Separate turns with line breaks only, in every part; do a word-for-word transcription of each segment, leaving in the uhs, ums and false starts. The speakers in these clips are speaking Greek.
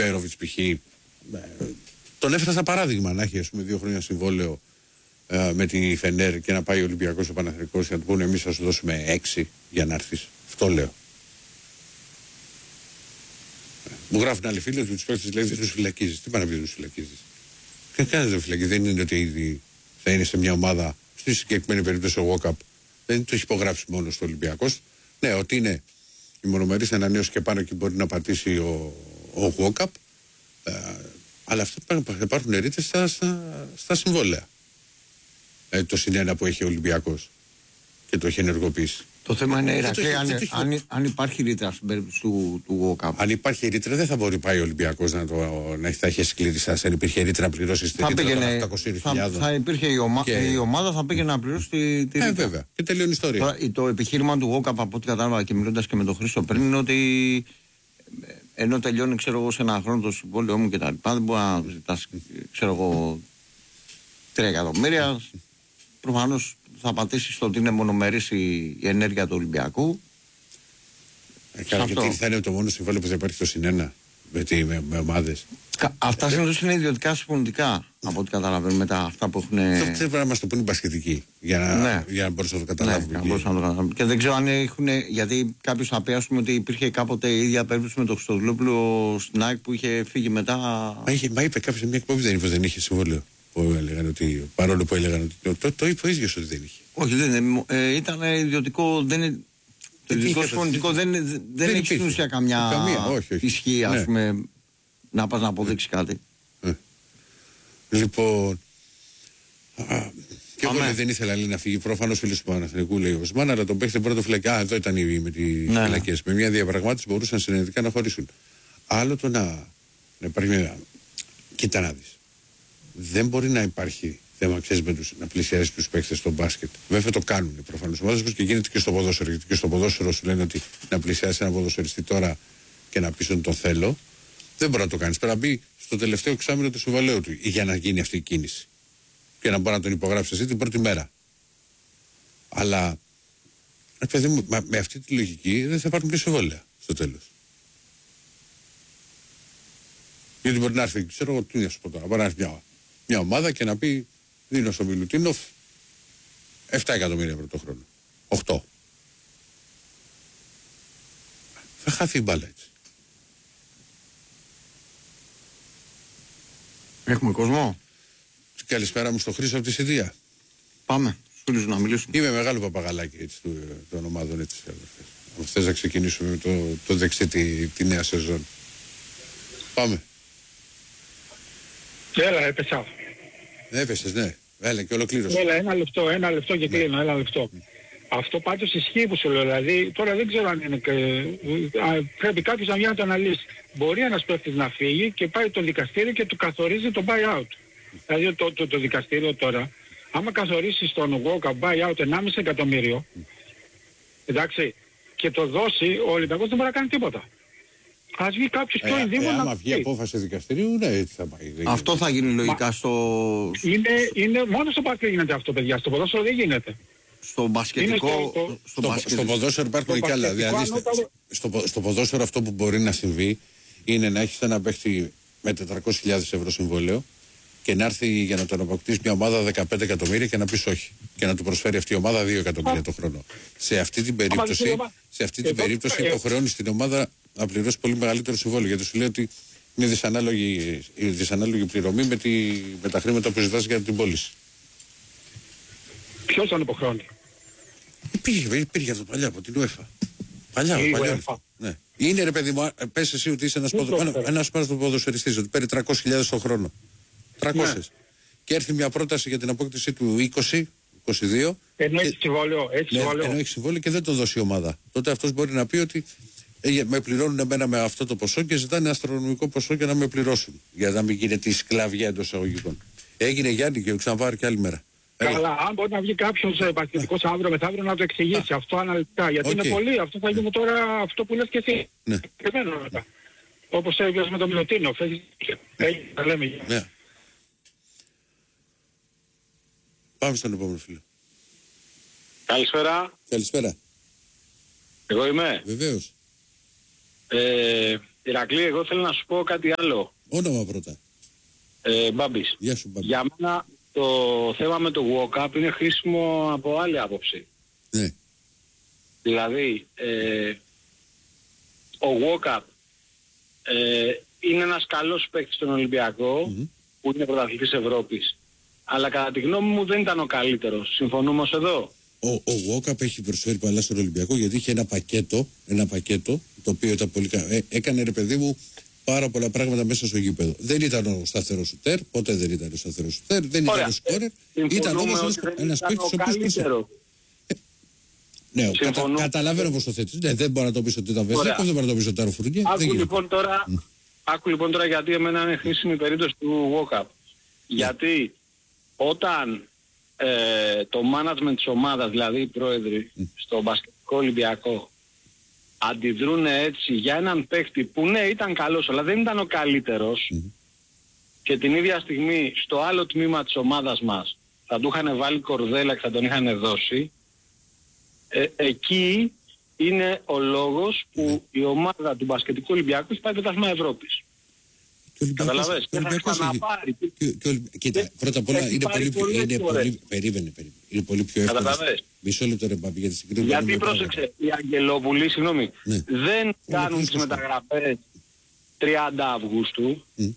Σεφέροβιτς π.χ. Τον έφερα σαν παράδειγμα να έχει, ας πούμε, δύο χρόνια συμβόλαιο ε, με τη Φενέρ και να πάει ο Ολυμπιακός ο Παναθηναϊκός και να του πούνε εμείς θα σου δώσουμε έξι για να έρθεις. Αυτό λέω. Μου γράφουν άλλοι φίλοι ότι τους παίκτες λέει δεν τους φυλακίζεις. Τι πάνε να πει δεν τους φυλακίζεις. Και κανένας δεν φυλακίζει. Δεν είναι ότι ήδη θα είναι σε μια ομάδα, στη συγκεκριμένη περίπτωση ο Γουόκαπ, δεν το έχει υπογράψει μόνο στο Ολυμπιακός. Ναι, ότι είναι η μονομερής ανανέωση και πάνω εκεί μπορεί να πατήσει ο, ο Γουόκαπ. Ε, αλλά αυτά θα υπάρχουν ρήτες στα, στα, στα συμβόλαια. Ε, το συνένα που έχει ο Ολυμπιακός και το έχει ενεργοποιήσει.
Το θέμα είναι, Ηρακλή, αν, αν, αν υπάρχει ρήτρα στην περίπτωση του, του ΟΚΑΠ.
Αν υπάρχει ρήτρα, δεν θα μπορεί πάει ο Ολυμπιακός να, το, να θα έχει σκληρή στάση. Αν υπήρχε ρήτρα να πληρώσει τη ρήτρα των επτακόσιες χιλιάδες.
Θα, θα υπήρχε η, ομα,
και...
η ομάδα, θα πήγαινε να πληρώσει τη, τη
ε,
ρήτρα.
βέβαια. Και τελειώνει η ιστορία.
Τώρα, το επιχείρημα του ΟΚΑΠ, από ό,τι κατάλαβα και μιλώντας και με τον Χρήστο πριν, είναι ότι ενώ τελειώνει, ξέρω εγώ, σε ένα χρόνο το συμβόλαιό μου και τα λοιπά, δεν μπορεί να ζητάς, ξέρω εγώ, τρία εκατομμύρια. Προφανώς θα πατήσει στο ότι είναι μονομερής η, η ενέργεια του Ολυμπιακού.
Ε, Καλά, γιατί θα είναι το μόνο συμβόλαιο που θα υπάρχει το συνένα με, με, με ομάδες.
Αυτά συνήθως είναι ιδιωτικά συμφωνητικά, από ό,τι καταλαβαίνουμε, μετά αυτά που έχουν.
Αυτό πρέπει να μας το πούνε οι μπασκετικοί, για να, ναι. για να μπορούσαμε να το καταλάβουμε.
Ναι, να το καταλάβουμε. Και δεν ξέρω αν έχουν. Γιατί κάποιος θα πει, ας πούμε, ότι υπήρχε κάποτε η ίδια περίπτωση με τον Χριστοδουλόπουλο στην ΑΕΚ που είχε φύγει μετά.
Μα, είχε, μα είπε κάποιος σε μια εκπομπή δεν, δεν είχε συμβόλαιο. Που έλεγαν ότι, παρόλο που έλεγαν ότι. Το, το, το είπε ο ίδιος ότι δεν είχε.
Όχι, δεν, ε, ήταν ιδιωτικό. Δεν είναι, το ιδιωτικό συμφωνητικό δεν, δεν, δεν έχει στην ουσία καμιά
καμία, όχι, όχι.
ισχύ, ας ναι. πούμε, να πας να αποδείξει ναι. κάτι.
Ε. Λοιπόν. Α, και εγώ δεν ήθελα λέει, να φύγει. Προφανώς φίλος του Παναθηναϊκού λέει ο Οσμάν, αλλά τον παίχτε πρώτο φυλακή. Α, εδώ ήταν οι, με τις ναι. φυλακές. Με μια διαπραγμάτευση μπορούσαν συνενετικά να χωρίσουν. Άλλο το να, να υπάρχει μια. Κοίτα να δεις. Δεν μπορεί να υπάρχει θέμα, ξέρεις, με τους, να πλησιάζει τους παίκτες στο μπάσκετ. Βέβαια το κάνουν προφανώς ομάδες και γίνεται και στο ποδόσφαιρο. Γιατί και στο ποδόσφαιρο σου λένε ότι να πλησιάσει ένα ποδοσφαιριστή τώρα και να πεις ότι τον θέλω. Δεν μπορεί να το κάνεις. Πρέπει να μπει στο τελευταίο εξάμηνο του συμβολέου του για να γίνει αυτή η κίνηση. Και να μπορεί να τον υπογράψει εσύ την πρώτη μέρα. Αλλά παιδί μου, με αυτή τη λογική δεν θα υπάρχουν και συμβόλαια στο τέλος. Γιατί μπορεί να έρθει, ξέρω εγώ τι να σου πω τώρα, μπορεί να έρθει μια, μια ομάδα και να πει δίνω στο Μιλουτίνοφ επτά εκατομμύρια ευρώ το χρόνο. οκτώ. Θα χάθει η μπάλα έτσι.
Έχουμε κόσμο.
Καλησπέρα μου στο Χρήστο από τη Σιδία.
Πάμε, στους να μιλήσουμε.
Είμαι μεγάλο παπαγαλάκι έτσι, του, των ομάδων έτσι. Αν θες να ξεκινήσουμε με το, το δεξί τη, τη νέα σεζόν. Πάμε.
Έλα, έπεσα.
Έπεσες, ναι. Έλα και ολοκλήρωσε.
Έλα, ένα λεπτό, ένα λεπτό και κλείνω, ένα λεπτό. Mm. Αυτό πάντως ισχύει που σου λέω, δηλαδή, τώρα δεν ξέρω αν είναι, α, πρέπει κάποιος να βγει να το αναλύσει. Μπορεί ένας παίκτης να φύγει και πάει το δικαστήριο και του καθορίζει το buyout. Mm. Δηλαδή το, το, το δικαστήριο τώρα, άμα καθορίσει στον Γουόκα buyout ενάμιση εκατομμύριο, mm. εντάξει, και το δώσει, ο Ολυμπιακός δεν μπορεί να κάνει τίποτα. Ας βγει κάποιος πιο ενδύμων
ε,
να
άμα βγει απόφαση δικαστηρίου, ναι, έτσι θα πάει.
Αυτό θα γίνει λογικά Μα, στο...
Είναι, είναι, μόνο στο μπάσκετ γίνεται αυτό, παιδιά. Στο ποδόσφαιρο δεν γίνεται.
Στο μπασκετικό...
Στο, στο, στο, μπασκετικό, στο ποδόσφαιρο υπάρχουν και άλλα. Δηλαδή, ανώτα... στο, στο ποδόσφαιρο αυτό που μπορεί να συμβεί είναι να έχεις ένα παίχτη με τετρακόσιες χιλιάδες ευρώ συμβόλαιο και να έρθει για να τον αποκτήσει μια ομάδα δεκαπέντε εκατομμύρια και να πεις όχι. Και να του προσφέρει αυτή η ομάδα δύο εκατομμύρια το χρόνο. Σε αυτή την περίπτωση, σε αυτή την περίπτωση υποχρεώνει την ομάδα να πληρώσει πολύ μεγαλύτερο συμβόλαιο. Γιατί σου λέει ότι είναι δυσανάλογη, δυσανάλογη πληρωμή με, τη, με τα χρήματα που ζητάς για την πώληση.
Ποιος τον υποχρεώνει?
Υπήρχε, υπήρχε αυτό παλιά από την UEFA. Παλιά, παλιά. Ναι. Είναι ρε παιδί μου, πες εσύ ότι είσαι ένας, ποδο, ένα, ένας ποδοσφαιριστής, ότι παίρνει τριακόσιες χιλιάδες το χρόνο. τριακόσιες. Ναι. Και έρθει μια πρόταση για την απόκτηση του είκοσι, είκοσι δύο.
Ενώ έχει συμβόλαιο, έχει
ναι,
συμβόλαιο.
Ενώ έχει συμβόλαιο και δεν το δώσει η ομάδα. Τότε αυτός μπορεί να πει ότι ε, με πληρώνουν εμένα με αυτό το ποσό και ζητάνε αστρονομικό ποσό για να με πληρώσουν. Για να μην γίνεται η σκλαβιά εντός εισαγωγικών. Έγινε Γιάννη και ξαναπάρει και άλλη μέρα.
Καλά, αν μπορεί να βγει κάποιος επαγγελματικός αύριο μεθαύριο να το εξηγήσει αυτό αναλυτικά. Γιατί okay. είναι πολύ, αυτό θα γίνει τώρα αυτό που λες και εσύ.
Ναι.
Και μένω μετά. Όπως έγιωσες με τον Μιλωτίνοφ. Έχει, θα λέμε.
Ναι. Πάμε στον επόμενο φίλο.
Καλησπέρα.
Καλησπέρα.
Εγώ είμαι.
Βεβαίως.
Ε,
Ηρακλή, εγώ θέλω να σου πω κάτι άλλο.
Όνομα πρώτα.
Ε, Μπάμπης.
Γεια σου, Μπάμπη.
Για μένα το θέμα με το walk-up είναι χρήσιμο από άλλη άποψη.
Ναι.
Δηλαδή, ε, ο walk-up ε, είναι ένας καλός παίκτης στον Ολυμπιακό, mm-hmm. που είναι πρωταθλητής Ευρώπης. Αλλά κατά τη γνώμη μου δεν ήταν ο καλύτερος. Συμφωνούμε ως εδώ.
Ο, ο Walkup έχει προσφέρει πολλά στον Ολυμπιακό γιατί είχε ένα πακέτο, ένα πακέτο το οποίο ήταν πολύ κα... ε, έκανε ρε παιδί μου πάρα πολλά πράγματα μέσα στο γήπεδο. Δεν ήταν ο σταθερός σουτέρ, ποτέ δεν ήταν ο σταθερός σουτέρ, δεν
Ωραία.
ήταν ο σκόρερ, ήταν όμως ένας παίκτης ο οποίος προσφέρει. Ναι, κατα, καταλαβαίνω πώς το θέτεις. Ναι, δεν μπορώ να το πεις ότι ήταν Βεζέκοφ, δεν μπορώ να το πεις ότι ήταν Φουρνιέ.
Άκου, λοιπόν τώρα, mm. άκου λοιπόν τώρα γιατί εμένα είναι χρήσιμη η περίπτωση του Walkup. Mm. Γιατί όταν ε, το management της ομάδας, δηλαδή οι πρόεδροι mm. στο μπασκετικό Ολυμπιακό, αντιδρούν έτσι για έναν παίκτη που ναι ήταν καλός αλλά δεν ήταν ο καλύτερος mm. και την ίδια στιγμή στο άλλο τμήμα της ομάδας μας θα του είχαν βάλει κορδέλα και θα τον είχαν δώσει, ε, εκεί είναι ο λόγος που mm. η ομάδα του μπασκετικού Ολυμπιακού έχει πάει πρωτάθλημα Ευρώπης. Καταλαβες, και θα ξαναπάρει.
Κοίτα, πρώτα απ' όλα είναι πολύ πιο... Είναι πολύ, περίμενε, περίμενε. Είναι πολύ πιο εύκολο.
Καταλαβες.
Μισό λεπτό ρε Μπάμπη, γιατί συγκρίνουμε.
Γιατί πρόσεξε, οι Αγγελόπουλοι, συγγνώμη, ναι. δεν κάνουν τις μεταγραφές τριάντα Αυγούστου. Mm.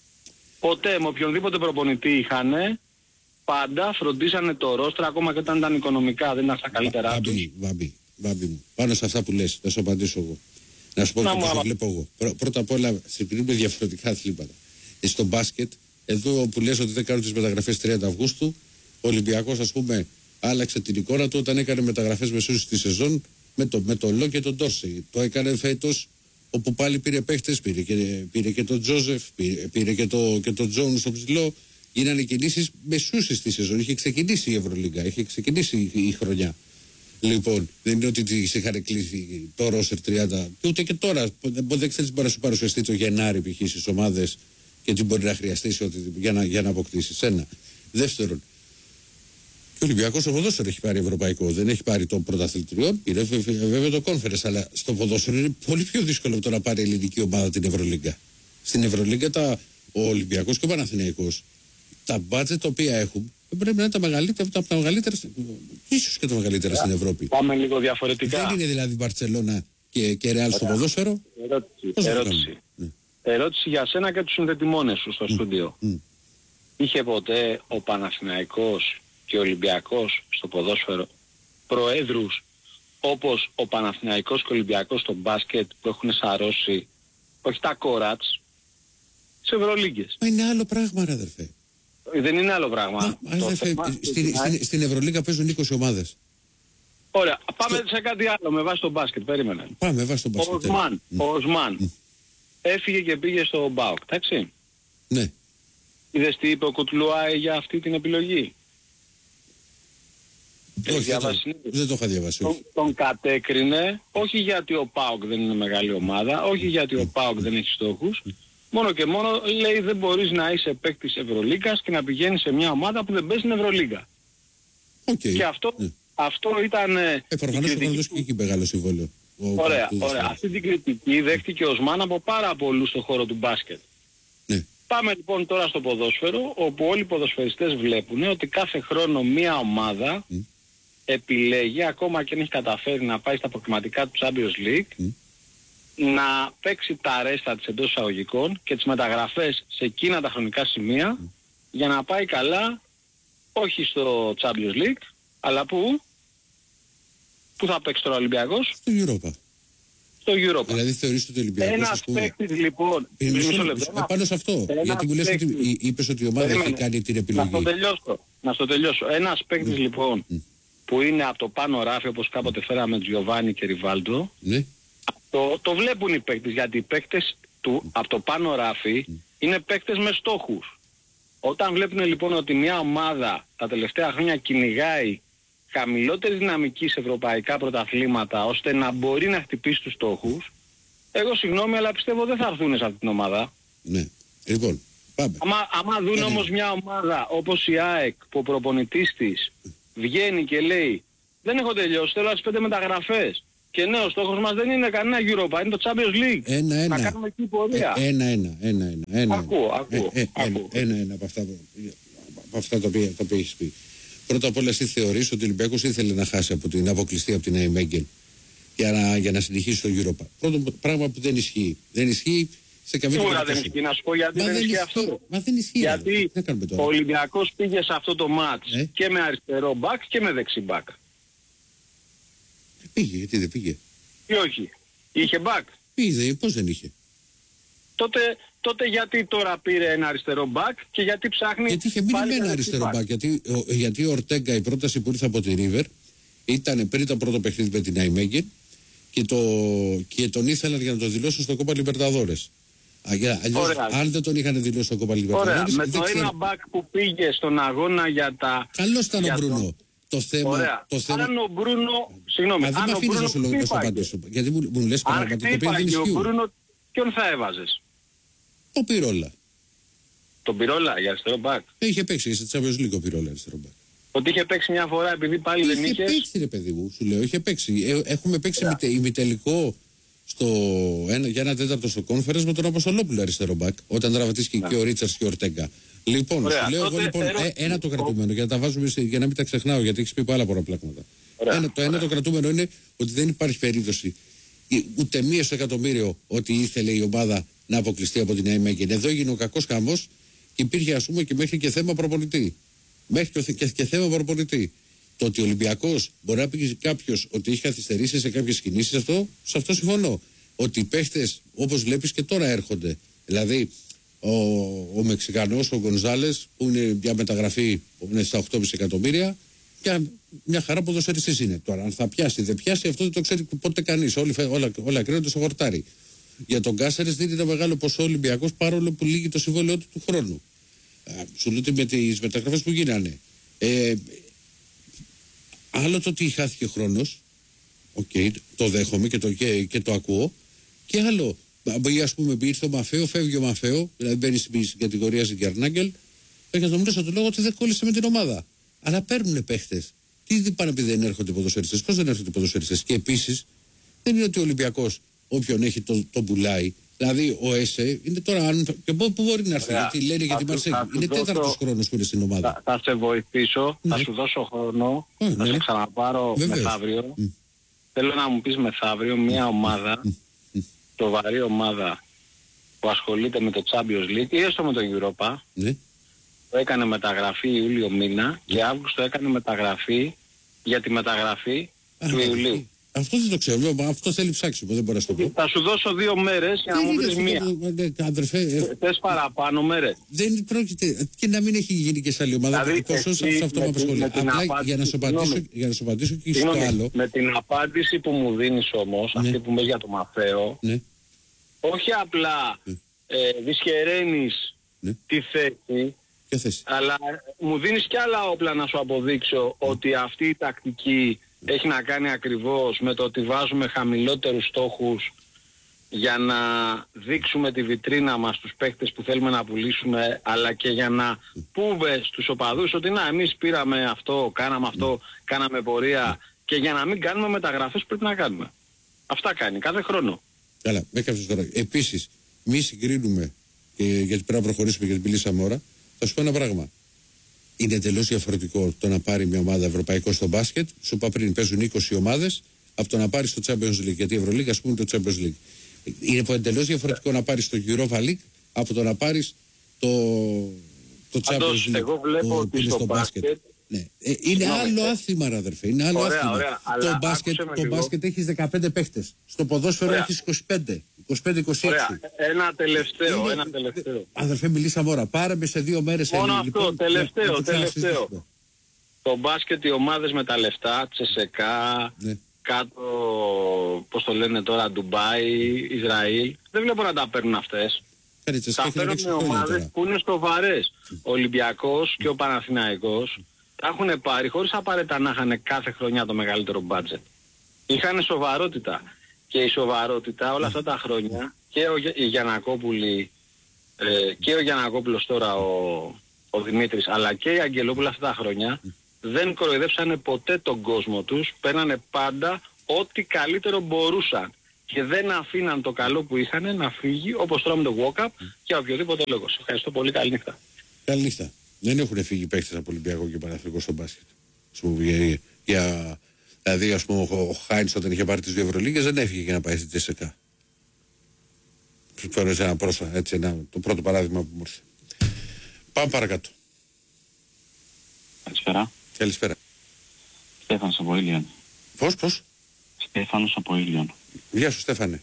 Ποτέ με οποιονδήποτε προπονητή είχανε, πάντα φροντίσανε το ρόστρα, ακόμα και όταν ήταν οικονομικά, δεν ήταν στα καλύτερά τους.
Μπάμπη, Μπάμπη μου, πάνω σε αυτά που λες, θα σου απαντήσω εγώ. Να σου πω και πώς το βλέπω εγώ. Πρω, πρώτα απ' όλα, συγκρίνουμε διαφορετικά αθλήματα. Ε, στο μπάσκετ, εδώ που λες ότι δεν κάνουν τις μεταγραφές τριάντα Αυγούστου, ο Ολυμπιακός, ας πούμε, άλλαξε την εικόνα του όταν έκανε μεταγραφές μεσούς τη σεζόν με το, με το Λό και τον Ντόρσεϊ. Το έκανε φέτος, όπου πάλι πήρε παίχτες, πήρε και, πήρε και τον Τζόζεφ, πήρε, πήρε και τον και το Τζόουν στο ψηλό. Γίνανε κινήσεις μεσούσες τη σεζόν. Είχε ξεκινήσει η Ευρωλίγκα, είχε ξεκινήσει η, η χρονιά. Λοιπόν, δεν είναι ότι τις είχαν κλείσει το ρόστερ τριάντα, και ούτε και τώρα. Δεν ξέρεις μπορεί να σου παρουσιαστεί το Γενάρη π.χ. στις ομάδες και τι μπορεί να χρειαστείς για να, για να αποκτήσεις. Ένα. Δεύτερον, και ο Ολυμπιακός ο ποδόσφαιρο έχει πάρει ευρωπαϊκό, δεν έχει πάρει των πρωταθλητριών, είναι βέβαια το Conference, αλλά στο ποδόσφαιρο είναι πολύ πιο δύσκολο το να πάρει η ελληνική ομάδα την Ευρωλίγκα. Στην Ευρωλίγκα τα, ο Ολυμπιακός και ο Παναθηναϊκός, τα μπάτζετ τα οποία έχουν, πρέπει να είναι τα μεγαλύτερα, τα, τα μεγαλύτερα, ίσως και τα μεγαλύτερα στην Ευρώπη.
Πάμε λίγο διαφορετικά.
Δεν είναι δηλαδή Μπαρτσελώνα και, και Ρεάλ στο ποδόσφαιρο.
Ερώτηση, ερώτηση. Ναι. ερώτηση για σένα και τους συνδετημόνες σου στο mm. στούντιο. Mm. Είχε ποτέ ο Παναθηναϊκός και ο Ολυμπιακός στο ποδόσφαιρο προέδρους όπως ο Παναθηναϊκός και ο Ολυμπιακός στο μπάσκετ που έχουν σαρώσει, όχι τα κόρατς, σε Ευρωλίγκες?
Μα είναι άλλο πράγμα ρε αδερφέ.
Δεν είναι άλλο πράγμα.
Μα, το αδερφέ, θέμα, στην, στην, στην Ευρωλίγκα παίζουν είκοσι ομάδες.
Ωραία, πάμε στο... σε κάτι άλλο με βάση το μπάσκετ, περίμενε.
Πάμε με βάση το μπάσκετ.
Ο Οσμάν, mm. ο Οσμάν mm. έφυγε και πήγε στο ΜΠΑΟΚ, εντάξει.
Ναι.
Είδες τι είπε ο Κουτλουάη για αυτή την επιλογή?
Όχι, δεν το, δεν το είχα διαβάσει.
Τον, τον κατέκρινε, όχι γιατί ο ΠΑΟΚ δεν είναι μεγάλη ομάδα, όχι γιατί ο ΠΑΟΚ δεν έχει στόχους, μόνο και μόνο λέει δεν μπορείς να είσαι παίκτης Ευρωλίγκας και να πηγαίνεις σε μια ομάδα που δεν παίζει στην Ευρωλίγκα.
Okay.
Και αυτό,
ναι.
αυτό ήταν... Ε,
προφανώς θα δώσει και εκεί μεγάλο συμβόλαιο.
Ωραία, ωραία. Αυτή την κριτική δέχτηκε ο Οσμάν από πάρα πολλούς στον χώρο του μπάσκετ.
Ναι.
Πάμε λοιπόν τώρα στο ποδόσφαιρο, όπου όλοι οι ποδοσφαιριστές βλέπουν ότι κάθε χρόνο μια ομάδα mm. επιλέγει, ακόμα και αν έχει καταφέρει να πάει στα προκριματικά του Champions League, mm. να παίξει τα ρέστα της εντός εισαγωγικών και τις μεταγραφές σε εκείνα τα χρονικά σημεία mm. για να πάει καλά, όχι στο Champions League, αλλά πού? Πού θα παίξει τώρα ο Ολυμπιακός?
Στο Europa.
Στο Europa.
Δηλαδή θεωρείς ότι ο Ολυμπιακός...
Ένας παίκτης λοιπόν...
Μισό λεπτό. Πάνω σε αυτό. Γιατί μου λες ότι είπες ότι η ομάδα έχει κάνει την επιλογή.
Να στο τελειώσω. Να στο τελειώσω. Ένας παίκτης λοιπόν που είναι από το πάνω ράφι, όπως κάποτε φέραμε Τζιοβάνι και Ριβάλντο,
ναι.
το, το βλέπουν οι παίκτες, γιατί οι παίκτες του από το πάνω ράφι είναι παίκτες με στόχους. Όταν βλέπουν λοιπόν ότι μια ομάδα τα τελευταία χρόνια κυνηγάει χαμηλότερη δυναμική σε ευρωπαϊκά πρωταθλήματα ώστε να μπορεί να χτυπήσει τους στόχους, εγώ συγγνώμη αλλά πιστεύω δεν θα έρθουν σε αυτή την ομάδα.
Ναι. Λοιπόν, πάμε.
Άμα, άμα δουν
ναι,
όμως
ναι.
μια ομάδα όπως η ΑΕΚ που ο προπονητής της βγαίνει και λέει δεν έχω τελειώσει, θέλω τις πέντε μεταγραφές
Και ναι, ο στόχος μας δεν είναι κανένα Europa, είναι το Champions League.
Ένα, ένα.
Να κάνουμε εκεί πορεία.
Ε, ένα, ένα, ένα, ένα, ένα.
Ακούω, ακούω.
Ε, ε,
ακούω.
Ένα, ένα, ένα από αυτά, από αυτά τα οποία, οποία έχεις πει. Πρώτα απ' όλα εσύ θεωρείς ότι ο Ολυμπιακός ήθελε να χάσει από την αποκλειστή από την Νάιμεγγεν για να, για να συνεχίσει το Europa. Πρώτο πράγμα που δεν ισχύει. Δεν ισχύει σε καμία
Σίγουρα
περίπτωση.
δεν ισχύει, να σου πω γιατί
Μα
δεν
δεν
ισχύει
ισχύει.
αυτό.
Μα δεν ισχύει.
Γιατί
ο
Ολυμπιακός πήγε σε αυτό το μάτς
ε?
και με αριστερό μπακ και με δεξί μπακ.
Πήγε, γιατί δεν πήγε.
Ή όχι. Είχε μπακ.
Πήγε, πώς δεν είχε.
Τότε, τότε γιατί τώρα πήρε ένα αριστερό μπακ και γιατί ψάχνει.
Γιατί είχε μείνει με ένα αριστερό μπακ. Γιατί, ο, γιατί ο Ορτέγκα, η πρόταση που ήρθε από τη River ήταν πριν το πρώτο παιχνίδι με την Νάιμεγγεν και, το, και τον ήθελαν για να το δηλώσουν στο Κόπα Λιμπερταδόρες. Αλλιώς, αν δεν τον είχαν δηλώσει στο Κόπα Λιμπερταδόρες.
Με το ένα μπακ που πήγε στον αγώνα για τα.
Καλώς ήταν ο Μπρούνο.
Το...
Το θέμα,
Ωραία.
το θέμα...
Αν ο Μπρούνο. Συγγνώμη.
Αν ο Μπρούνο. Γιατί μου, μου λες πράγματα τα οποία δεν ισχύουν.
Ο Μπρούνο, ποιον θα έβαζες?
Ο Πυρόλα.
Τον Πυρόλα για αριστερό μπακ.
Είχε παίξει σε Champions League ο Πυρόλα αριστερό μπακ.
Ότι είχε παίξει μια φορά επειδή πάλι
είχε
δεν είχε.
Είχε παίξει ρε παιδί μου, σου λέω, είχε παίξει. Ε, έχουμε παίξει yeah. ημιτελικό στο, ένα, για ένα τέταρτο στο conference με τον Αποστολόπουλο αριστερό μπακ. Όταν τραυματίστηκε yeah. και ο Ρίτσαρτς και ο Ορτέγκα. Λοιπόν,
Ωραία,
σου λέω
τότε,
εγώ λοιπόν
ερώ...
ε, ένα το κρατούμενο για να τα βάζουμε για να μην τα ξεχνάω γιατί έχει πει πάρα πολλά πράγματα. Ωραία, ένα, το ένα το κρατούμενο είναι ότι δεν υπάρχει περίπτωση ούτε μία στο εκατομμύριο ότι ήθελε η ομάδα να αποκλειστεί από την Νάιμεγγεν. Εδώ έγινε ο κακός χαμός και υπήρχε ας πούμε και μέχρι και θέμα προπονητή. Μέχρι και, και, και θέμα προπονητή. Το ότι ο Ολυμπιακός μπορεί να πει κάποιος ότι έχει καθυστερήσει σε κάποιες κινήσεις, αυτό, σε αυτό συμφωνώ. Ότι οι παίχτες όπως βλέπεις και τώρα έρχονται. Δηλαδή ο, ο Μεξικανός, ο Γκονζάλες, που είναι μια μεταγραφή που είναι στα οκτώ κόμμα πέντε εκατομμύρια, μια, μια χαρά ποδοσφαιριστής είναι. Τώρα, αν θα πιάσει, δεν πιάσει, αυτό δεν το ξέρει ποτέ κανείς. Όλοι, όλα όλα κρίνονται στο χορτάρι. Για τον Κάσερες δίνει ένα μεγάλο ποσό Ολυμπιακός παρόλο που λύγει το συμβόλαιό του του χρόνου. Α, σου λέω ότι με τις μεταγραφές που γίνανε. Ε, άλλο το ότι χάθηκε χρόνος, okay, το δέχομαι και το, και, και το ακούω, και άλλο. Ας πούμε, ήρθε ο Μαφέο, φεύγει ο Μαφέο, δηλαδή μπαίνει στην κατηγορία Ζιγκερνάγκελ, για τον μίλησα του λόγο ότι δεν κόλλησε με την ομάδα. Αλλά παίρνουν παίχτες. Τι πάνε επειδή δεν έρχονται οι ποδοσφαιριστές, πώς δεν έρχονται οι ποδοσφαιριστές. Και επίσης δεν είναι ότι ο Ολυμπιακός όποιον έχει τον το πουλάει. Δηλαδή ο ΕΣΕ είναι τώρα. Αν, και πού μπορεί να έρθει, yeah. γιατί λένε για τη Μαρσέη. Είναι τέταρτος χρόνος που είναι στην ομάδα.
Θα, θα σε βοηθήσω, ναι. θα σου δώσω χρόνο, oh, θα ναι. σε ξαναπάρω Βεβαίως. μεθαύριο. Mm. Θέλω να μου πεις μεθαύριο μια ομάδα, mm. σοβαρή ομάδα που ασχολείται με το Champions League ή έστω με το Europa. Mm. Το έκανε μεταγραφή Ιούλιο μήνα και Αύγουστο έκανε μεταγραφή για τη μεταγραφή ah, του Ιουλίου.
Αυτό δεν το ξέρω, αυτό θέλει ψάξιμο, δεν μπορεί να το πω.
Θα σου δώσω δύο μέρες για να μου πεις μία.
Αδερφέ,
θες παραπάνω μέρες.
Δεν πρόκειται, και να μην έχει γίνει και σε άλλη ομάδα.
Δηλαδή,
πόσο σε αυτό με απασχολεί. Απλά για να σου απαντήσω, για να σου απαντήσω και στο άλλο.
Με την απάντηση που μου δίνεις όμως, ναι. αυτή που μες για το Μαφέο, ναι. όχι απλά ναι. ε, δυσχεραίνεις ναι. τη θέση,
θέση,
αλλά μου δίνεις κι άλλα όπλα να σου αποδείξω ναι. ότι αυτή η τακτική έχει να κάνει ακριβώς με το ότι βάζουμε χαμηλότερους στόχους για να δείξουμε τη βιτρίνα μας στους παίκτες που θέλουμε να πουλήσουμε, αλλά και για να πούμε στους οπαδούς ότι να, εμείς πήραμε αυτό, κάναμε αυτό, κάναμε πορεία, και για να μην κάνουμε μεταγραφές που πρέπει να κάνουμε. Αυτά κάνει κάθε χρόνο.
Καλά, με έκαψες τώρα. Επίσης, μη συγκρίνουμε, και, γιατί πρέπει να προχωρήσουμε γιατί μιλήσαμε ώρα, θα σου πω ένα πράγμα. Είναι εντελώς διαφορετικό το να πάρει μια ομάδα ευρωπαϊκό στο μπάσκετ. Σου είπα πριν, παίζουν είκοσι ομάδες, από το να πάρει το Champions League. Γιατί η Ευρωλίγα, ας πούμε, το Champions League. Είναι εντελώς διαφορετικό να πάρει το Europa League από το να πάρει το, το Champions
Αντός,
League.
Εγώ βλέπω ότι στο, στο μπάσκετ. μπάσκετ
ναι. ε, είναι άλλο άθλημα, ρε αδερφέ. Είναι άλλο
ωραία,
άθλημα.
Ωραία,
το μπάσκετ, το μπάσκετ έχεις δεκαπέντε παίχτες. Στο ποδόσφαιρο ωραία. έχεις είκοσι πέντε, είκοσι πέντε είκοσι έξι.
Ωραία. Ένα τελευταίο, είναι, ένα τελευταίο.
Αδερφέ, μιλήσαμε ώρα. Πάρε με σε δύο μέρες.
Μόνο
είναι,
αυτό,
λοιπόν,
τελευταίο,
ναι,
τελευταίο. Το μπάσκετ, οι ομάδες με τα λεφτά, Τσεσεκά, ναι. κάτω, πώς το λένε τώρα, Ντουμπάι, Ισραήλ, δεν βλέπω να τα παίρνουν αυτές. Τα παίρνουν οι ομάδες που είναι σοβαρές. Ο Ολυμπιακός και ο Παναθηναϊκός τα έχουν πάρει χωρίς απαραίτητα να είχαν κάθε χρονιά το μεγαλύτερο μπάτζετ. Είχαν σοβαρότητα. Και η σοβαρότητα όλα αυτά τα χρόνια, και ο, η Γιαννακόπουλη, ε, και ο Γιαννακόπουλος τώρα ο, ο Δημήτρης, αλλά και η Αγγελόπουλα αυτά τα χρόνια δεν κοροϊδεύσανε ποτέ τον κόσμο τους, παίρνανε πάντα ό,τι καλύτερο μπορούσαν και δεν αφήναν το καλό που είχαν να φύγει, όπως τώρα με το walk-up για οποιοδήποτε λόγο. Ευχαριστώ πολύ, καλή νύχτα.
Καλή νύχτα. Δεν έχουν φύγει παίκτες από Ολυμπιακό και Παναθηναϊκό στο μπάσκετ. Για, για, δηλαδή, ας πούμε, ο, ο Χάινς όταν είχε πάρει τις δύο Ευρωλίγκες δεν έφυγε για να πάει στη Τζεσεκά. Φέρω ένα πρόσφα, έτσι, ένα, το πρώτο παράδειγμα που μου ήρθε. Πάμε παρακάτω.
Καλησπέρα.
Καλησπέρα.
Στέφανος από Ήλιον.
Πώς, πώς?
Στέφανος από Ήλιον.
Γεια σου, Στέφανε.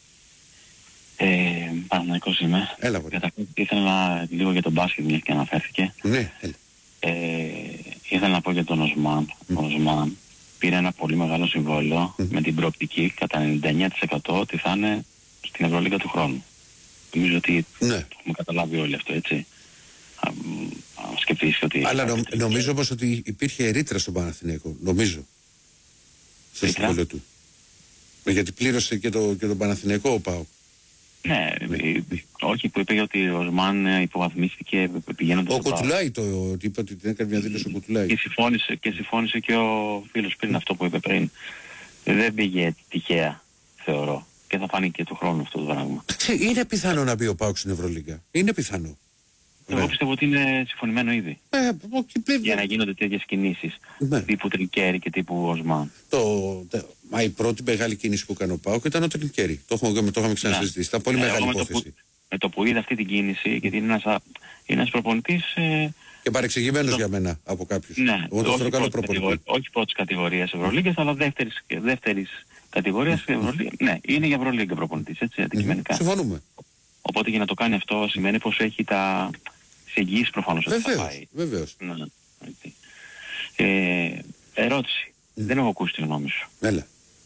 Ε, Παναθηναϊκός είμαι.
Έλα, μπορεί.
Καταρχήν ήθελα λίγο για τον μπάσκετ, μια και αναφέρθηκε.
Ναι, έλα.
Ε, ήθελα να πω για τον Οσμάν. Mm. Ο Οσμάν πήρε ένα πολύ μεγάλο συμβόλαιο mm. με την προοπτική κατά ενενήντα εννέα τοις εκατό ότι θα είναι στην Ευρωλίγα του χρόνου. Νομίζω ότι ναι. Το έχουμε καταλάβει όλοι αυτό, έτσι. Σκεφτείς ότι...
Αλλά νο, νομίζω όμως ότι υπήρχε ρήτρα στον Παναθηναϊκό. Νομίζω. Στο συμβόλαιο του. Γιατί πλήρωσε και, το, και τον Παναθηναϊκό ο ΠΑΟΚ.
Ναι, όχι, που είπε ότι ο Οσμάν υποβαθμίστηκε πηγαίνοντας...
Ο Κουτουλάη το είπε ότι την έκανε μια δήλωση ο Κουτουλάη.
Και συμφώνησε, και συμφώνησε και ο φίλος πριν αυτό που είπε πριν. Δεν πήγε τυχαία, θεωρώ. Και θα φάνει και του χρόνου αυτό το πράγμα.
Είναι πιθανό να μπει ο ΠΑΟΚ στην Ευρωλίγκα. Είναι πιθανό.
Εγώ πιστεύω ότι είναι συμφωνημένο ήδη.
Ε, okay,
για να γίνονται τέτοιες κινήσεις. Ναι. Τύπου Τρινκέρι και τύπου Οσμάν.
Το, το, μα η πρώτη μεγάλη κίνηση που έκανε ο ΠΑΟΚ ήταν ο Τρινκέρι. Το, το είχαμε ξανασυζητήσει. Ήταν πολύ ε, μεγάλη με υπόθεση.
Το που, με το που είδα αυτή την κίνηση, γιατί είναι ένας, είναι ένας προπονητής... Ε,
και παρεξηγημένος το... για μένα από κάποιους.
Ναι,
εγώ το όχι, πρώτη
κατηγορία, όχι πρώτης κατηγορίας Ευρωλίγκας, αλλά δεύτερης, δεύτερης κατηγορίας Ευρωλίγκα. Ναι, είναι για Ευρωλίγκα προπονητής, έτσι, αντικειμενικά.
Συμφωνούμε.
Οπότε για να το κάνει αυτό σημαίνει πως έχει τα... εγγύης προφανώς ότι θα πάει.
Βεβαίως.
Ναι, ναι. Ε, ερώτηση. Mm. Δεν έχω ακούσει τη γνώμη σου.
Έλα.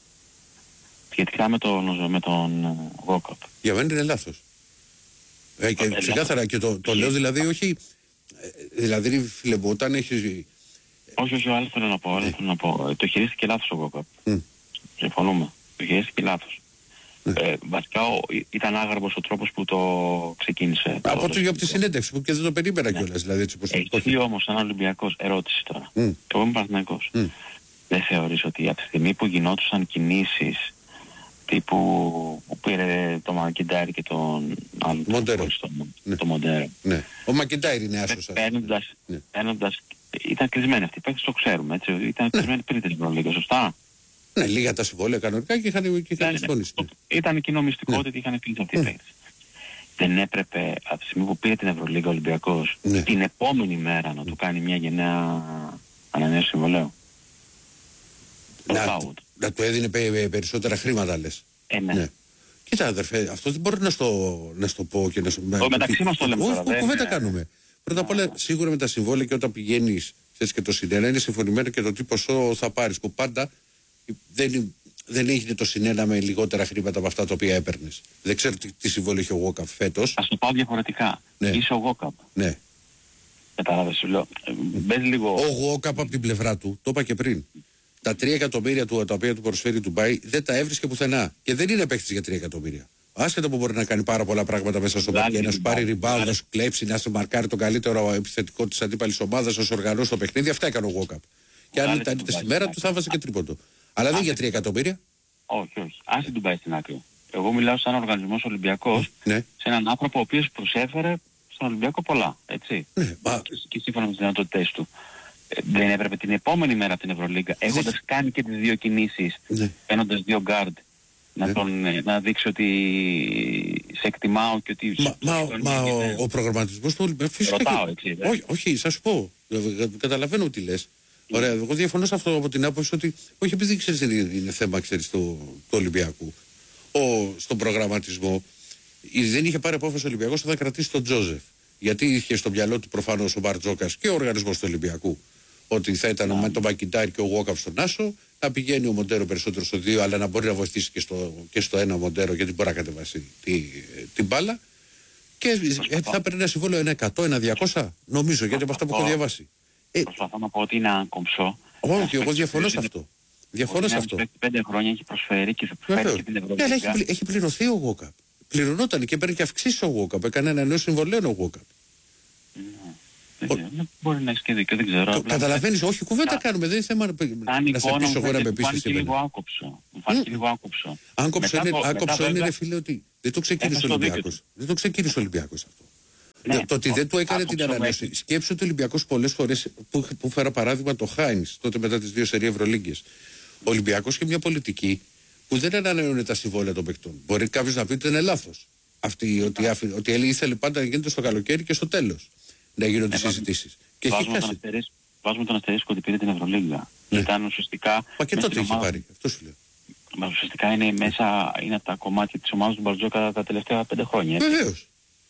Σχετικά με τον, με τον Walkup.
Για μένα είναι λάθος. Ε, και ξεκάθαρα και το, το λέω δηλαδή όχι... Δηλαδή φίλε μου όταν έχει...
Όχι, όχι, άλλο θέλω να πω. Άλλο θέλω να πω. Το χειρίστηκε λάθος ο Walkup. Mm. Συμφωνούμε. Το χειρίστηκε λάθος. Ναι. Ε, βασικά ο, ήταν άγαρμος ο τρόπος που το ξεκίνησε.
Από, το, από τη συνέντευξη που και δεν το περίμενα ναι. κιόλας. Δηλαδή, έτσι,
Εσύ όμως σαν Ολυμπιακός, ερώτηση τώρα. Mm. Και εγώ είμαι Παναθηναϊκός. Mm. Δεν θεωρείς ότι από τη στιγμή που γινόντουσαν κινήσεις τύπου που πήρε το Μακιντάρι και τον άλλο
Μοντέρο.
Το, ναι. το Μοντέρο.
Ναι. Ο Μακιντάρι είναι άσος.
Παίρνοντας, ναι. παίρνοντας, ήταν κλεισμένοι αυτοί, παίκτες το ξέρουμε, έτσι, ήταν κλεισμένοι ναι. πριν την Ευρωλίγα, σωστά.
Ναι, λίγα τα συμβόλαια κανονικά και είχαν, και είχαν συμφωνήσει.
Ναι, ναι. Ήταν κοινό μυστικό ναι. ότι είχαν κλείσει αυτοί οι παίκτες. Δεν έπρεπε από τη στιγμή που πήρε την Ευρωλίγα ο Ολυμπιακός ναι. την επόμενη μέρα να του κάνει μια γενναία ανανέωση συμβολέου.
Να, να του έδινε περισσότερα χρήματα λες.
Ε, ναι. ναι.
Κοίτα αδερφέ, αυτό δεν μπορεί να στο, να στο πω και να σου...
Το μεταξύ μας το λέμε τώρα.
Όχι, κουβέντα κάνουμε. Πρώτα απ' όλα σίγουρα με τα συμβόλαια και όταν πηγαίνεις θες και το συνένα είναι συμφωνημένο και το τι ποσό θα πάρεις που πάντα δεν, δεν έγινε το συνένα με λιγότερα χρήματα από αυτά τα οποία έπαιρνες. Δεν ξέρω τι, τι συμβόλαιο είχε ο Γόκαπ φέτος.
Ας το πάω διαφορετικά. Ναι. Είσαι ο Γόκαπ.
Ναι.
Κατάλαβες, σου λέω. Μπες λίγο...
Ο Γόκαπ από την πλευρά του, το είπα και πριν. Τα τρία εκατομμύρια του τα οποία του προσφέρει του Ντουμπάι δεν τα έβρισκε πουθενά. Και δεν είναι παίκτης για τρία εκατομμύρια. Άσχετα που μπορεί να κάνει πάρα πολλά πράγματα μέσα στο παιχνίδι, να σου πάρει rebound, να σου κλέψει, να σου μαρκάρει τον καλύτερο επιθετικό της αντίπαλης ομάδας, να σου οργανώσει το παιχνίδι. Αυτά έκανε ο Γόκαπ. Και αν ήταν στη μέρα του θα βάζει και τρίποντο. Αλλά δεν για τρία εκατομμύρια.
Όχι, όχι. Άσε την πάει στην άκρη. Εγώ μιλάω σαν οργανισμός Ολυμπιακός
ναι.
σε έναν άνθρωπο ο οποίος προσέφερε στον Ολυμπιακό πολλά. Έτσι.
Ναι, μα...
Και σύμφωνα με τις δυνατότητες του. Δεν έπρεπε την επόμενη μέρα από την Ευρωλίγκα, έχοντας κάνει και τις δύο κινήσεις, ναι. παίρνοντας δύο γκάρντ, να, ναι. τον, να δείξει ότι σε εκτιμάω και ότι...
Μα, μα, μα, μα ο, ο προγραμματισμός του Ολυμπιακού...
Ρωτάω έτσι, δε.
Όχι, όχι, θα σου πω. Καταλαβαίνω τι λες. Mm. Ωραία, εγώ διαφωνώ σε αυτό από την άποψη ότι... Όχι, επειδή ξέρεις είναι θέμα, ξέρεις, του, του Ολυμπιακού. Ο, στον προγραμματισμό δεν είχε πάρει απόφαση ο Ολυμπιακός να κρατήσει τον Τζόζεφ. Γιατί είχε στο μυαλό του προφανώς ο Μπαρτζόκας και ο οργανισμός του Ολυμπιακού. Ότι θα ήταν με τον Μακιντάρι και ο Γόκαπ στον Άσο, να πηγαίνει ο Μοντέρο περισσότερο στο δύο, αλλά να μπορεί να βοηθήσει και στο, και στο ένα Μοντέρο, γιατί μπορεί να κατεβάσει τη, την μπάλα. Και ε, θα παίρνει ένα συμβόλαιο ένα εκατό, ένα διακόσια, νομίζω, γιατί από αυτά που έχω διαβάσει.
Ε, Προσπαθώ να πω ότι είναι κομψό.
Όχι, εγώ διαφωνώ σε αυτό. Διαφωνώ σε αυτό.
Πέντε χρόνια έχει προσφέρει και σου προσφέρει και την Ευρωλίγκα.
Ναι, αλλά έχει, έχει πληρωθεί ο Γόκαπ. Πληρωνόταν και παίρνει και αυξήσει ο Γόκαπ. Έκανε ένα νέο συμβολέο ο Γόκαπ.
Μπορεί να έχει και δίκιο, δεν ξέρω.
Καταλαβαίνεις, όχι κουβέντα κάνουμε, δεν είναι θέμα να σε πείσω εγώ να με πείσεις σήμερα.
Λίγο άκοψο. Μου φάνηκε λίγο άκοψο.
Άκοψο είναι, ρε φίλε, ότι δεν το ξεκίνησε ο Ολυμπιακός. Δεν το ξεκίνησε ο Ολυμπιακός αυτό. Ναι, το ότι δεν του έκανε την ανανέωση. Σκέψου ότι ο Ολυμπιακός πολλές φορές, που, που φέρα παράδειγμα το Χάινς, τότε μετά τις δύο σερί Ευρωλίγκες. Ο Ολυμπιακός είχε μια πολιτική που δεν ανανεώνει τα συμβόλαια των παικτών. Μπορεί κάποιος να πει ότι είναι λάθος. Αυτή, ότι, άφη, ότι ήθελε πάντα να γίνεται στο καλοκαίρι και στο τέλος να γίνονται συζητήσεις. Και έχει χάσει.
Βάζουμε τον αστερίσκο ότι πήρε την Ευρωλίγκα. Ναι. Ήταν ουσιαστικά.
Μα και τότε είχε πάρει. Αυτό σου λέω.
Μα ουσιαστικά είναι μέσα, είναι από τα κομμάτια της ομάδας του Μπαρτζόκα τα τελευταία πέντε χρόνια.
Βεβαίως.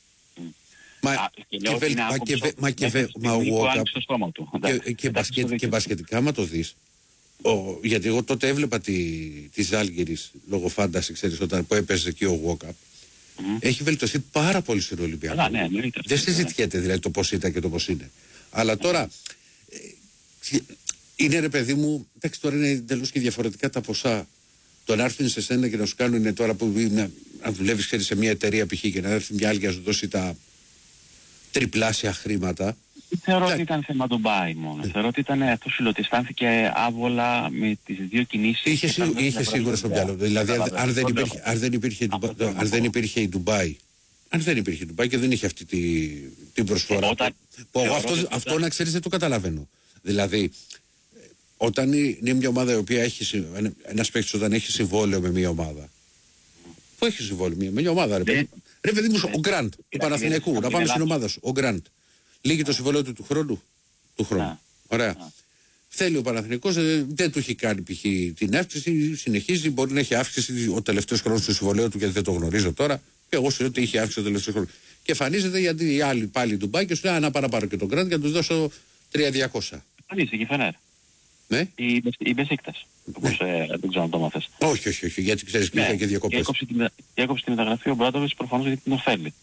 Μα και ο Walkup και μπασκετικά άμα το δεις, γιατί εγώ τότε έβλεπα τη Ζάλγκιρις λόγω φάνταση, ξέρεις, όταν που έπαιζε εκεί ο Walkup, έχει βελτιωθεί πάρα πολύ στον Ολυμπιακό. Δεν συζητιέται δηλαδή το πώς ήταν και το πώς είναι. Αλλά τώρα είναι, ρε παιδί μου, εντάξει, τώρα είναι εντελώς και διαφορετικά τα ποσά. Το να έρθουν σε σένα και να σου κάνουν είναι τώρα που αν δουλεύεις, ξέρεις, σε μια εταιρεία π.χ. και να έρθει μια άλλη για να σου δώσει τα τριπλάσια χρήματα.
Θεωρώ ότι ήταν θέμα Ντουμπάι μόνο. Θεωρώ ότι ήταν αυτό σου λέω, ότι αισθάνθηκε άβολα με τις δύο κινήσεις.
Είχε, σίγου, είχε σίγουρα στο μυαλό. Δηλαδή αν, αν, δεν υπήρχε, αν, δεν υπήρχε, αν δεν υπήρχε η Ντουμπάι, αν δεν υπήρχε η Ντουμπάι και δεν είχε αυτή τη, την προσφορά. Όταν, που εγώ αυτό, αυτό, αυτό να ξέρεις δεν το καταλαβαίνω. Δηλαδή όταν είναι μια ομάδα η οποία έχει, ένας παίκτης όταν έχει συμβόλαιο με μια ομάδα. Πού έχει συμβόλαιο με μια ομάδα, ρε παιδί. Ρε παιδί μου, ο Γκραντ του Παναθηναϊκού, να πάμε στην ομάδα σου. Ο Γκραντ. Λύγει το συμβόλαιο του του χρόνου. Του χρόνου. Ωραία. Θέλει ο Παναθηναϊκός, δεν του έχει κάνει π.χ. την αύξηση, συνεχίζει, μπορεί να έχει αύξηση ο τελευταίος χρόνος του συμβολέου του, γιατί δεν το γνωρίζω τώρα. Και εγώ σου λέω ότι είχε αύξηση ο τελευταίος χρόνος. Και εμφανίζεται γιατί οι άλλοι πάλι του Ντουμπάι και σου λέει: Α, να πάρω, πάρω και τον Γκραντ για να του δώσω τρία χιλιάδες διακόσια.
Ανήσυχε και φανέρ.
Ναι.
Η Μπεσίκτας. Όπως δεν ξέρω αν το μάθες.
Όχι, όχι, όχι, γιατί ξέρεις και είχα και διακοπές.
Έκοψε τη μεταγραφή ο Μπράντοβιτς προφανώς γιατί την ωφέλει.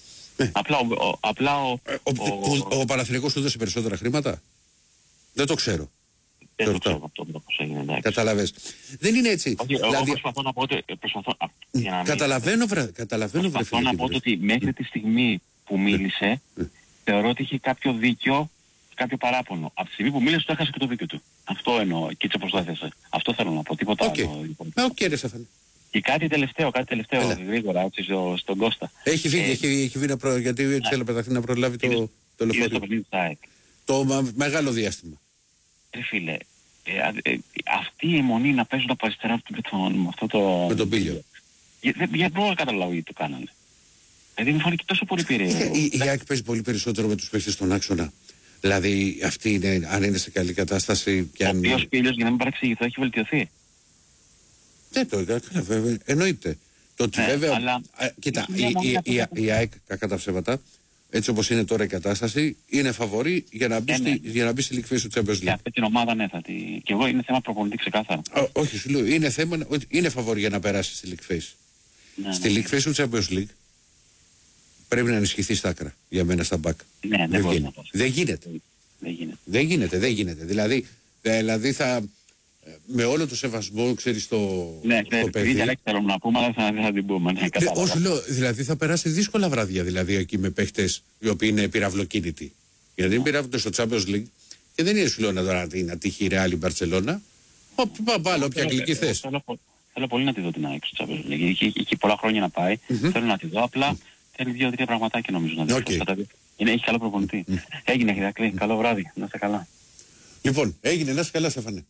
Ο Παναθηναϊκός του δώσε περισσότερα χρήματα. Δεν το ξέρω.
Δεν το ξέρω αυτό πώς έγινε.
Καταλαβες. Δεν είναι έτσι.
Εγώ προσπαθώ να πω ότι...
Καταλαβαίνω βρε.
Προσπαθώ να πω ότι μέχρι τη στιγμή που μίλησε θεωρώ ότι είχε κάποιο δίκιο, κάποιο παράπονο. Από τη στιγμή που μίλησε, το έχασε και το δίκιο του. Αυτό εννοώ και έτσι όπως το έθεσε. Αυτό θέλω να πω. Τίποτα άλλο.
Οκ, ρε Στέφανε.
Και κάτι τελευταίο, κάτι τελευταίο, γρήγορα, έτσι, στο, στον Κώστα.
Έχει βγει, ε, έχει, έχει βγει να προ... γιατί έτσι θέλει πεταχθεί να προλάβει το, το λεωφορείο. Το μα, μεγάλο διάστημα.
Ρε φίλε, ε, ε, αυτή η αιμονή να παίζουν από αριστερά με, τον, με αυτό το...
Με τον Πίλιο.
Γιατί δεν μπορώ να καταλάβω γιατί το κάνανε. Δηλαδή μου φάνηκε τόσο πολύ περίεργο.
Η, η ΑΕΚ παίζει πολύ περισσότερο με τους παίχτες στον άξονα. Δηλαδή αυτή είναι, αν είναι σε καλή κατάσταση και αν...
Ο οποίος Πίλιος, για να μην παρεξηγηθώ, έχει βελτιωθεί.
Δεν το έκανα, βέβαια. Εννοείται. Το ότι
ναι,
βέβαια.
Αλλά...
Α, κοίτα, η, η, η, η, η ΑΕΚ, κακά τα ψέματα, έτσι όπως είναι τώρα η κατάσταση, είναι φαβορή για να μπει, ναι, στη, ναι. στη League Phase του Champions League.
Για αυτή την ομάδα, ναι, θα τη... Και εγώ είναι θέμα προπονητή ξεκάθαρα.
Α, όχι, σου λέω, είναι θέμα ότι είναι φαβορή για να περάσει στη League Phase. Ναι, στη ναι. League Phase του Champions League πρέπει να ενισχυθεί στα άκρα για μένα στα back.
Ναι, δεν, δεν, γίνεται.
δεν γίνεται.
Δεν γίνεται.
Δεν γίνεται, δεν γίνεται. Δηλαδή, δηλαδή θα. Με όλο το σεβασμό, ξέρεις, το,
ναι,
το
ναι, παιδί. Ναι, ναι, θέλω να πούμε, αλλά θα, θα την πούμε. Ναι,
όχι, λέω, δηλαδή θα περάσει δύσκολα βράδια, δηλαδή, εκεί με παίχτες οι οποίοι είναι πυραυλοκίνητοι. Γιατί είναι πυραύλονται στο Champions League και δεν είναι, σου λέω, να, τώρα, να τύχει η Ρεάλ η Μπαρτσελώνα. Πάλι, όποια αγγλική θες.
Θέλω, θέλω πολύ να τη δω την ΑΕΚ στο Champions League. Έχει, έχει πολλά χρόνια να πάει. Mm-hmm. Θέλω να τη δω, απλά mm-hmm. θέλει δύο-τρία πραγματάκια νομίζω να δει. Okay. Είναι, έχει καλό προπονητή. Mm-hmm. Έγινε, Χιδακλή. Καλό βράδυ. Να είστε καλά.
Λοιπόν, έγινε, να είστε καλά, Στέφανε.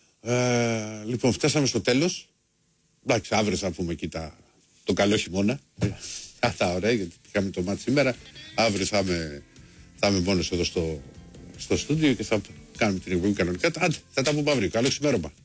Ε, λοιπόν, φτάσαμε στο τέλος. Εντάξει, αύριο θα πούμε εκεί τα, το καλό χειμώνα. Αυτά ωραία, γιατί είχαμε το μάτι σήμερα. Αύριο θα είμαι, θα είμαι μόνος εδώ στο, στο στούντιο και θα κάνουμε την εκπομπή κανονικά. Άντε, θα τα πούμε αύριο. Καλό ξημέρωμα.